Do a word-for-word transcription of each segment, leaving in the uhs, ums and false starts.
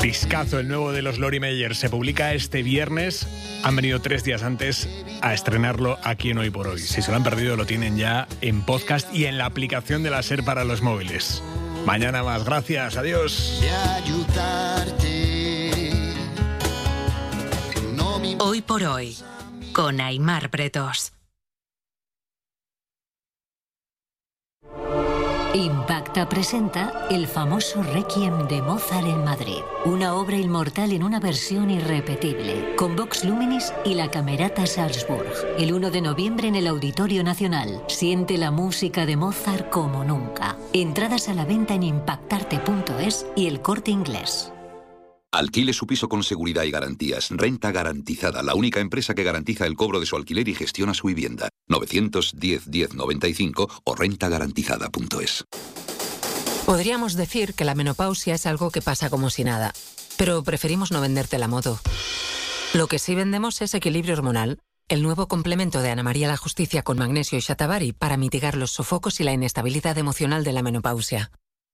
Discazo, el nuevo de los Lori Meyer, se publica este viernes. Han venido tres días antes a estrenarlo aquí en Hoy por Hoy. Si se lo han perdido, lo tienen ya en podcast y en la aplicación de la SER para los móviles. Mañana más, gracias, adiós. Hoy por Hoy, con Aimar Pretos. Impacta presenta el famoso Requiem de Mozart en Madrid, una obra inmortal en una versión irrepetible, con Vox Luminis y la Camerata Salzburg. El uno de noviembre en el Auditorio Nacional. Siente la música de Mozart como nunca. Entradas a la venta en impactarte punto es y El Corte Inglés. Alquile su piso con seguridad y garantías. Renta Garantizada, la única empresa que garantiza el cobro de su alquiler y gestiona su vivienda. novecientos diez diez noventa y cinco o renta garantizada punto es. Podríamos decir que la menopausia es algo que pasa como si nada, pero preferimos no venderte la moto. Lo que sí vendemos es Equilibrio Hormonal, el nuevo complemento de Ana María la Justicia con magnesio y shatavari para mitigar los sofocos y la inestabilidad emocional de la menopausia.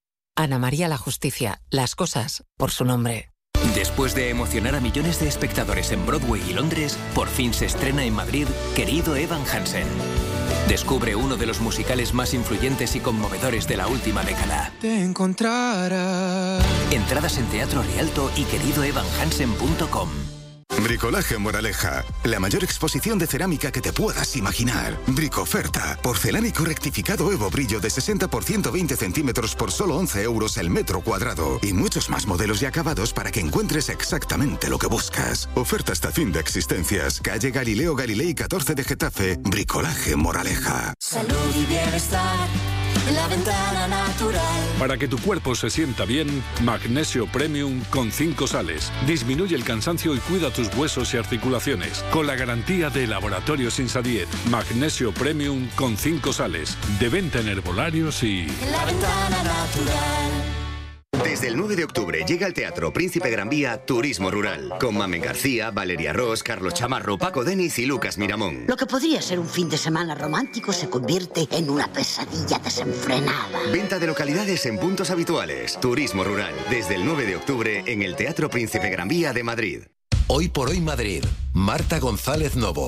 Ana María la Justicia, las cosas por su nombre. Después de emocionar a millones de espectadores en Broadway y Londres, por fin se estrena en Madrid Querido Evan Hansen. Descubre uno de los musicales más influyentes y conmovedores de la última década. Te encontrarás. Entradas en Teatro Rialto y querido evan hansen punto com. Bricolaje Moraleja, la mayor exposición de cerámica que te puedas imaginar. Bricoferta, porcelánico rectificado Evo Brillo de sesenta por ciento veinte centímetros por solo once euros el metro cuadrado. Y muchos más modelos y acabados para que encuentres exactamente lo que buscas. Oferta hasta fin de existencias. Calle Galileo Galilei catorce de Getafe. Bricolaje Moraleja. Salud y bienestar. La Ventana Natural. Para que tu cuerpo se sienta bien, Magnesio Premium con cinco sales. Disminuye el cansancio y cuida tus huesos y articulaciones. Con la garantía de Laboratorios Insadiet. Magnesio Premium con cinco sales. De venta en herbolarios y... La Ventana Natural. Desde el nueve de octubre llega al Teatro Príncipe Gran Vía Turismo Rural, con Mamen García, Valeria Ross, Carlos Chamarro, Paco Denis y Lucas Miramón. Lo que podría ser un fin de semana romántico se convierte en una pesadilla desenfrenada. Venta de localidades en puntos habituales. Turismo Rural, desde el nueve de octubre en el Teatro Príncipe Gran Vía de Madrid. Hoy por Hoy Madrid, Marta González Novo.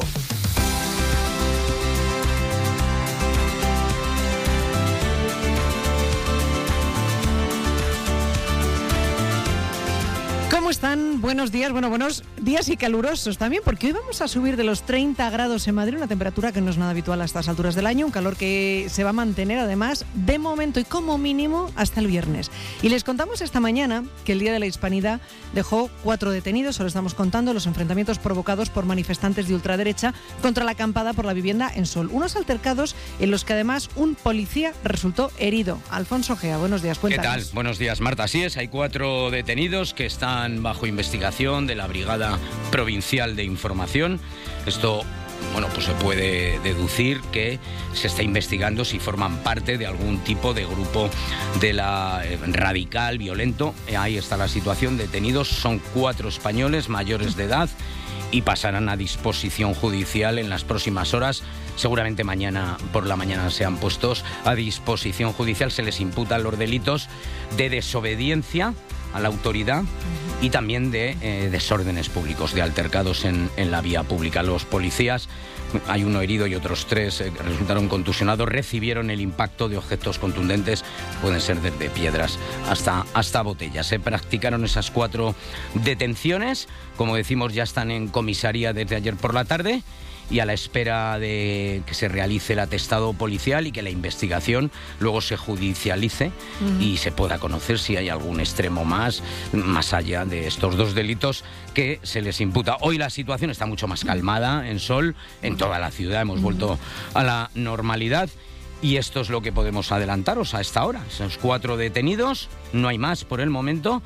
¿Cómo están? Buenos días, bueno, buenos días y calurosos también, porque hoy vamos a subir de los treinta grados en Madrid, una temperatura que no es nada habitual a estas alturas del año, un calor que se va a mantener además de momento y como mínimo hasta el viernes. Y les contamos esta mañana que el Día de la Hispanidad dejó cuatro detenidos, os lo estamos contando, los enfrentamientos provocados por manifestantes de ultraderecha contra la acampada por la vivienda en Sol. Unos altercados en los que además un policía resultó herido. Alfonso Gea, buenos días, cuéntanos. ¿Qué tal? Buenos días, Marta. Así es, hay cuatro detenidos que están bajo investigación de la Brigada Provincial de Información. Esto, bueno, pues se puede deducir que se está investigando si forman parte de algún tipo de grupo de la eh, radical, violento. Ahí está la situación. Detenidos son cuatro españoles mayores de edad y pasarán a disposición judicial en las próximas horas. Seguramente mañana por la mañana sean puestos a disposición judicial. Se les imputan los delitos de desobediencia a la autoridad y también de eh, desórdenes públicos, de altercados en, en la vía pública. Los policías, hay uno herido y otros tres eh, resultaron contusionados, recibieron el impacto de objetos contundentes, pueden ser desde piedras hasta, hasta botellas. Se practicaron esas cuatro detenciones, como decimos, ya están en comisaría desde ayer por la tarde, y a la espera de que se realice el atestado policial y que la investigación luego se judicialice uh-huh. y se pueda conocer si hay algún extremo más, más allá de estos dos delitos que se les imputa. Hoy la situación está mucho más calmada en Sol, en toda la ciudad, hemos uh-huh. vuelto a la normalidad. Y esto es lo que podemos adelantaros a esta hora. Esos cuatro detenidos, no hay más por el momento.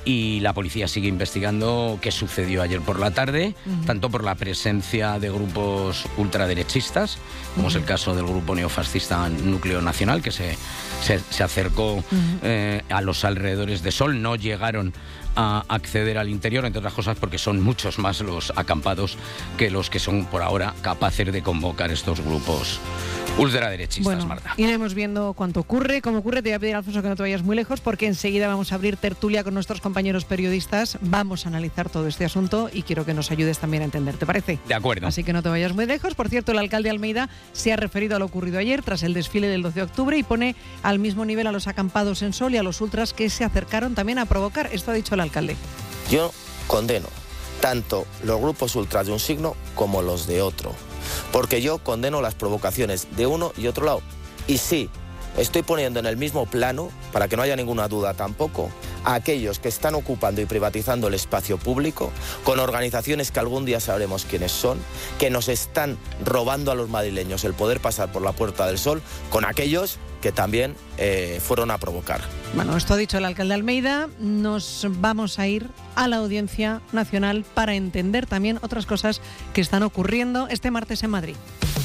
Y la policía sigue investigando qué sucedió ayer por la tarde, uh-huh. tanto por la presencia de grupos ultraderechistas, como uh-huh. es el caso del grupo neofascista Núcleo Nacional, que se, se, se acercó uh-huh. eh, a los alrededores de Sol. No llegaron a acceder al interior, entre otras cosas porque son muchos más los acampados que los que son por ahora capaces de convocar estos grupos ultraderechistas, bueno, Marta. Iremos viendo cuánto ocurre, cómo ocurre. Te voy a pedir, Alfonso, que no te vayas muy lejos, porque enseguida vamos a abrir tertulia con nuestros compañeros periodistas. Vamos a analizar todo este asunto y quiero que nos ayudes también a entender, ¿te parece? De acuerdo. Así que no te vayas muy lejos. Por cierto, el alcalde Almeida se ha referido a lo ocurrido ayer tras el desfile del doce de octubre y pone al mismo nivel a los acampados en sol y a los ultras que se acercaron también a provocar. Esto ha dicho el alcalde. Yo condeno tanto los grupos ultras de un signo como los de otro, porque yo condeno las provocaciones de uno y otro lado. Y sí, estoy poniendo en el mismo plano, para que no haya ninguna duda tampoco, a aquellos que están ocupando y privatizando el espacio público, con organizaciones que algún día sabremos quiénes son, que nos están robando a los madrileños el poder pasar por la Puerta del Sol, con aquellos que también eh, fueron a provocar. Bueno, esto ha dicho el alcalde Almeida. Nos vamos a ir a la Audiencia Nacional para entender también otras cosas que están ocurriendo este martes en Madrid.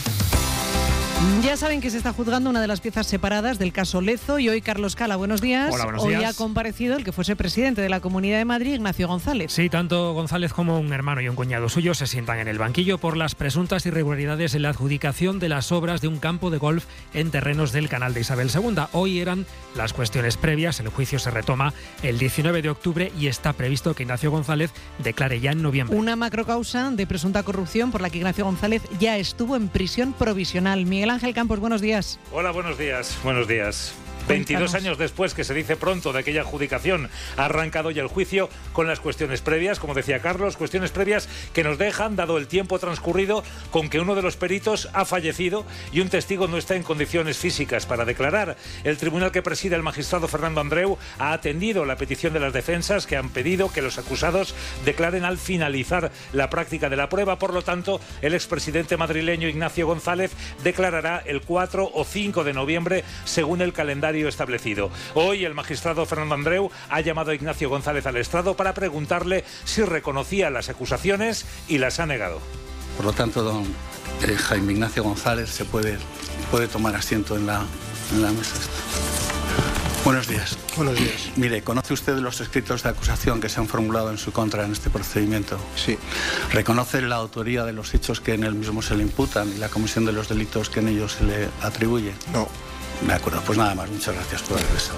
Ya saben que se está juzgando una de las piezas separadas del caso Lezo y hoy Carlos Cala, buenos días. Hola, buenos hoy días. ha comparecido el que fuese presidente de la Comunidad de Madrid, Ignacio González. Sí, tanto González como un hermano y un cuñado suyo se sientan en el banquillo por las presuntas irregularidades en la adjudicación de las obras de un campo de golf en terrenos del Canal de Isabel segunda. Hoy eran las cuestiones previas, el juicio se retoma el diecinueve de octubre y está previsto que Ignacio González declare ya en noviembre. Una macrocausa de presunta corrupción por la que Ignacio González ya estuvo en prisión provisional. Miguel Ángel Campos, buenos días. Hola, buenos días, buenos días. veintidós años después, que se dice pronto, de aquella adjudicación, ha arrancado ya el juicio con las cuestiones previas, como decía Carlos, cuestiones previas que nos dejan, dado el tiempo transcurrido, con que uno de los peritos ha fallecido y un testigo no está en condiciones físicas para declarar. El tribunal que preside el magistrado Fernando Andreu ha atendido la petición de las defensas, que han pedido que los acusados declaren al finalizar la práctica de la prueba. Por lo tanto, el expresidente madrileño Ignacio González declarará el cuatro o cinco de noviembre, según el calendario establecido. Hoy el magistrado Fernando Andreu ha llamado a Ignacio González al estrado para preguntarle si reconocía las acusaciones y las ha negado. Por lo tanto, don eh, Jaime Ignacio González se puede, puede tomar asiento en la, en la mesa. Buenos días. Buenos días. Mire, ¿conoce usted los escritos de acusación que se han formulado en su contra en este procedimiento? Sí. ¿Reconoce la autoría de los hechos que en él mismo se le imputan y la comisión de los delitos que en ellos se le atribuye? No. De acuerdo, pues nada más. Muchas gracias por el regreso.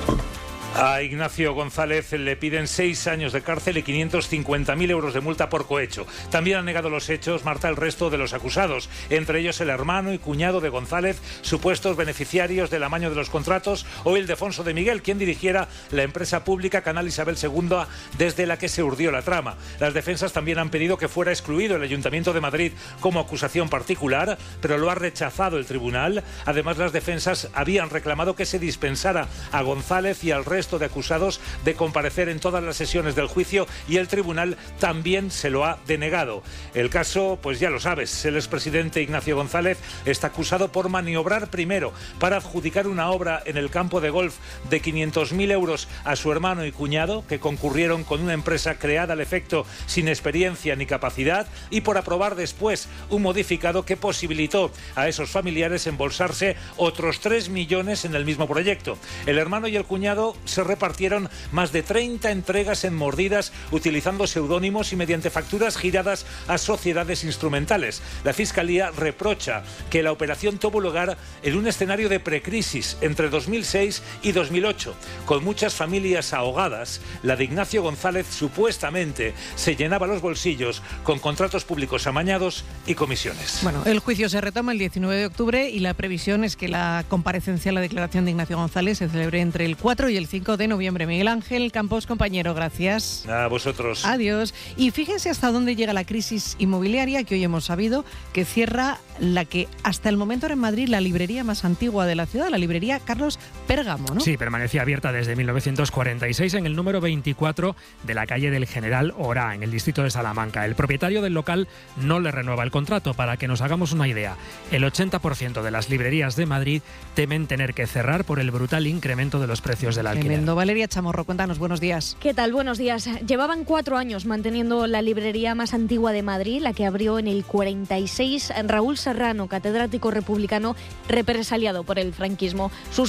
A Ignacio González le piden seis años de cárcel y quinientos cincuenta mil euros de multa por cohecho. También han negado los hechos, Marta, el resto de los acusados, entre ellos el hermano y cuñado de González, supuestos beneficiarios del amaño de los contratos, o Ildefonso de Miguel, quien dirigiera la empresa pública Canal Isabel segunda, desde la que se urdió la trama. Las defensas también han pedido que fuera excluido el Ayuntamiento de Madrid como acusación particular, pero lo ha rechazado el tribunal. Además, las defensas habían reclamado que se dispensara a González y al resto de acusados de comparecer en todas las sesiones del juicio, y el tribunal también se lo ha denegado. El caso, pues ya lo sabes, el expresidente Ignacio González está acusado por maniobrar primero para adjudicar una obra en el campo de golf de quinientos mil euros a su hermano y cuñado, que concurrieron con una empresa creada al efecto sin experiencia ni capacidad, y por aprobar después un modificado que posibilitó a esos familiares embolsarse otros tres millones en el mismo proyecto. El hermano y el cuñado se repartieron más de treinta entregas en mordidas, utilizando seudónimos y mediante facturas giradas a sociedades instrumentales. La Fiscalía reprocha que la operación tuvo lugar en un escenario de precrisis entre dos mil seis y dos mil ocho, con muchas familias ahogadas. La de Ignacio González supuestamente se llenaba los bolsillos con contratos públicos amañados y comisiones. Bueno, el juicio se retoma el diecinueve de octubre y la previsión es que la comparecencia, la declaración de Ignacio González, se celebre entre el cuatro y el cinco de noviembre. Miguel Ángel Campos, compañero, gracias. A vosotros. Adiós. Y fíjense hasta dónde llega la crisis inmobiliaria, que hoy hemos sabido que cierra la que hasta el momento era en Madrid la librería más antigua de la ciudad, la librería Carlos Pérgamo, ¿no? Sí, permanecía abierta desde mil novecientos cuarenta y seis en el número veinticuatro de la calle del General Orá, en el distrito de Salamanca. El propietario del local no le renueva el contrato. Para que nos hagamos una idea, el ochenta por ciento de las librerías de Madrid temen tener que cerrar por el brutal incremento de los precios del alquiler. Tremendo. Valeria Chamorro, cuéntanos, buenos días. ¿Qué tal? Buenos días. Llevaban cuatro años manteniendo la librería más antigua de Madrid, la que abrió en el cuarenta y seis Raúl Serrano, catedrático republicano represaliado por el franquismo. Sus hijas, que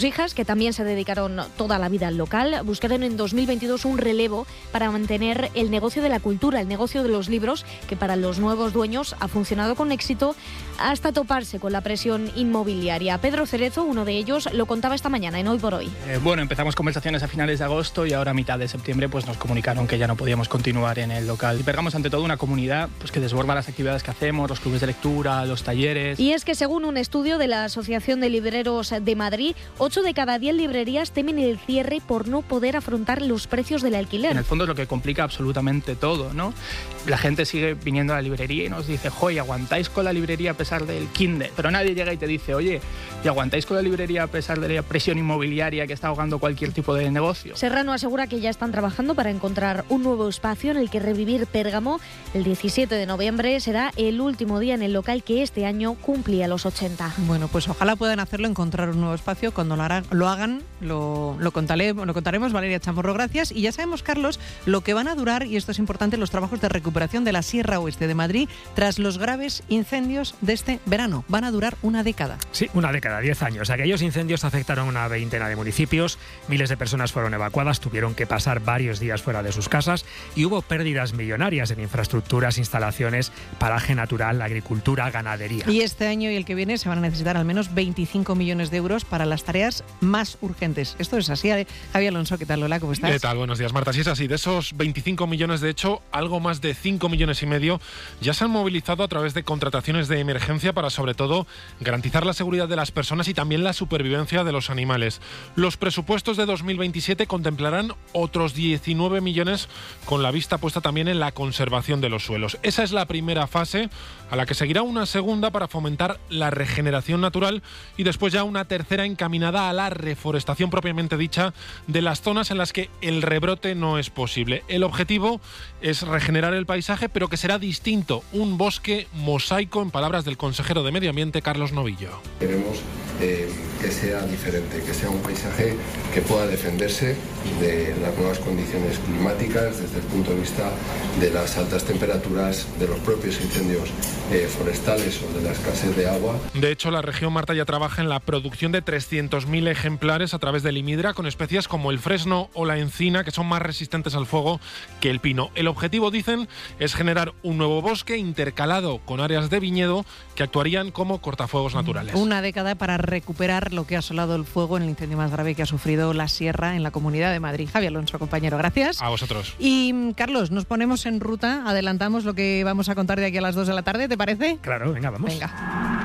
también se dedicaron toda la vida al local, buscaron en dos mil veintidós un relevo para mantener el negocio de la cultura, el negocio de los libros, que para los nuevos dueños ha funcionado con éxito hasta toparse con la presión inmobiliaria. Pedro Cerezo, uno de ellos, lo contaba esta mañana en Hoy por Hoy. Eh, bueno, empezamos conversaciones a finales de agosto y ahora a mitad de septiembre pues nos comunicaron que ya no podíamos continuar en el local. Bergamo es ante todo una comunidad pues, que desborda las actividades que hacemos, los clubes de lectura, los talleres. Y es que según un estudio de la Asociación de Libreros de Madrid, ocho de cada diez librerías temen el cierre por no poder afrontar los precios del alquiler. En el fondo es lo que complica absolutamente todo, ¿no? La gente sigue viniendo a la librería y nos dice, joder, ¿aguantáis con la librería a pesar del Kindle? Pero nadie llega y te dice, oye, ¿y aguantáis con la librería a pesar de la presión inmobiliaria que está ahogando cualquier tipo de negocio? Serrano asegura que ya están trabajando para encontrar un nuevo espacio en el que revivir Pérgamo. El diecisiete de noviembre será el último día en el local que este año cumplía los ochenta. Bueno, pues ojalá puedan hacerlo, encontrar un nuevo espacio. Cuando lo, harán, lo hagan, lo, lo, contaré, lo contaremos. Valeria Chamorro, gracias. Y ya sabemos, Carlos, lo que van a durar, y esto es importante, los trabajos de recuperación de la Sierra Oeste de Madrid tras los graves incendios de este verano. Van a durar una década. Sí, una década, diez años. Aquellos incendios afectaron a una veintena de municipios, miles de personas fueron evacuadas, tuvieron que pasar varios días fuera de sus casas y hubo pérdidas millonarias en infraestructuras, instalaciones, paraje natural, agricultura, ganadería. Y este año y el que viene se van a necesitar al menos veinticinco millones de euros para las tareas más urgentes. Esto es así, ¿eh? Javier Alonso, ¿qué tal? Hola, ¿cómo estás? ¿Qué tal? Buenos días, Marta. Sí, es así. De esos veinticinco millones, de hecho, algo más de cinco millones y medio ya se han movilizado a través de contrataciones de emergencia para, sobre todo, garantizar la seguridad de las personas y también la supervivencia de los animales. Los presupuestos de dos mil veintisiete contemplarán otros diecinueve millones con la vista puesta también en la conservación de los suelos. Esa es la primera fase, a la que seguirá una segunda para fomentar la regeneración natural y después ya una tercera encaminada a la reforestación propiamente dicha de las zonas en las que el rebrote no es posible. El objetivo es regenerar el paisaje, pero que será distinto, un bosque mosaico, en palabras del consejero de Medio Ambiente, Carlos Novillo. Queremos eh, que sea diferente, que sea un paisaje que pueda defenderse de las nuevas condiciones climáticas desde el punto de vista de las altas temperaturas, de los propios incendios eh, forestales o de la escasez de agua. De hecho, la región, Marta, ya trabaja en la producción de trescientos mil ejemplares a través del Imidra con especies como el fresno o la encina, que son más resistentes al fuego que el pino. El objetivo, dicen, es generar un nuevo bosque intercalado con áreas de viñedo que actuarían como cortafuegos naturales. Una década para recuperar lo que ha asolado el fuego en el incendio más grave que ha sufrido la Sierra en la Comunidad de Madrid. Javier Alonso, compañero, gracias. A vosotros. Y Carlos, nos ponemos en ruta, adelantamos lo que vamos a contar de aquí a las dos de la tarde, ¿te parece? Claro, venga, vamos. Venga.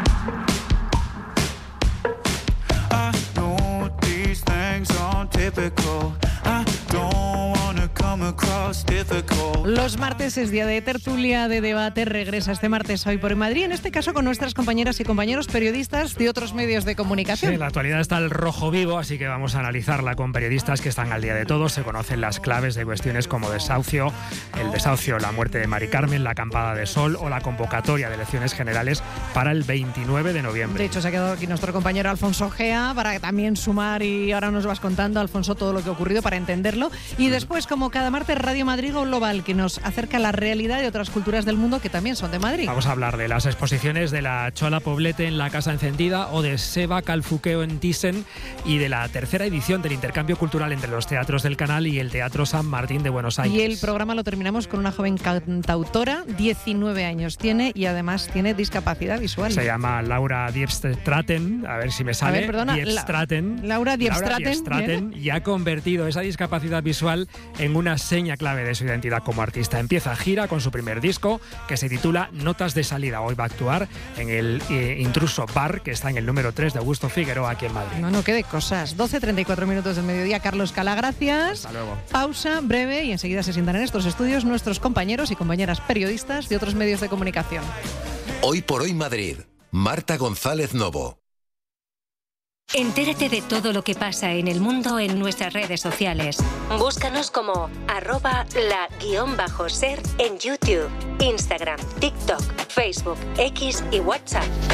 Los martes es día de tertulia, de debate. Regresa este martes Hoy por Hoy Madrid, en este caso con nuestras compañeras y compañeros periodistas de otros medios de comunicación. Sí, en la actualidad está el rojo vivo, así que vamos a analizarla con periodistas que están al día de todo. Se conocen las claves de cuestiones como desahucio, el desahucio, la muerte de Mari Carmen, la acampada de sol o la convocatoria de elecciones generales para el veintinueve de noviembre. De hecho, se ha quedado aquí nuestro compañero Alfonso Gea para también sumar, y ahora nos vas contando, Alfonso, todo lo que ha ocurrido para entenderlo. Y después, como cada martes, Radio Madrid Global, que nos acerca a la realidad de otras culturas del mundo que también son de Madrid. Vamos a hablar de las exposiciones de la Chola Poblete en la Casa Encendida o de Seba Calfuqueo en Thyssen, y de la tercera edición del intercambio cultural entre los teatros del Canal y el Teatro San Martín de Buenos Aires. Y el programa lo terminamos con una joven cantautora, diecinueve años tiene y además tiene discapacidad visual. Se llama Laura Diepstraten, a ver si me sale. A ver, perdona, Diepstraten. La, Laura Diepstraten. Laura Diepstraten y ha convertido esa discapacidad visual en una seña clave de su identidad como artista. Empieza gira con su primer disco, que se titula Notas de Salida. Hoy va a actuar en el eh, Intruso Bar, que está en el número tres de Augusto Figueroa, aquí en Madrid. No, no, qué de cosas. doce treinta y cuatro minutos del mediodía. Carlos Cala, gracias. Hasta luego. Pausa breve y enseguida se sientan en estos estudios nuestros compañeros y compañeras periodistas de otros medios de comunicación. Hoy por Hoy Madrid. Marta González Novo. Entérate de todo lo que pasa en el mundo en nuestras redes sociales. Búscanos como arroba la guión bajo ser en YouTube, Instagram, TikTok, Facebook, X y WhatsApp.